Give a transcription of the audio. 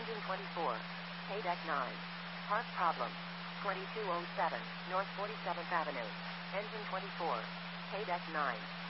Engine 24. Paydeck 9. Part problem. 2207, North 47th Avenue. Engine 24. Paydeck 9.